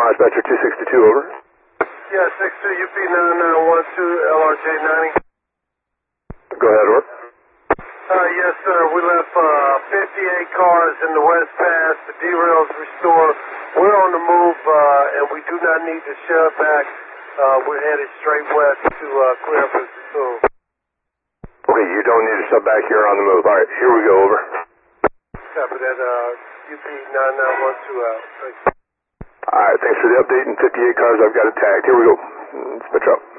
Omaha Dispatcher 262, over. Yeah, 62 UP 9912 LRJ 90. Go ahead, over. Yes, sir. We left 58 cars in the West Pass. The derails restored. We're on the move, and we do not need to shove back. We're headed straight west to clear up as soon. Okay, you don't need to shove back here on the move. All right, here we go, over. Copy that, UP 9912 out. Thanks. All right, thanks for the update. And 58 cars I've got it tagged. Here we go. Dispatch out.